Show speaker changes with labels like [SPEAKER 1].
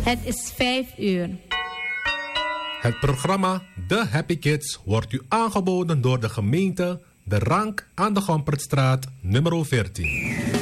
[SPEAKER 1] Het is 5:00.
[SPEAKER 2] Het programma The Happy Kids wordt u aangeboden door de gemeente De Rank aan de Gompertstraat nummer 14.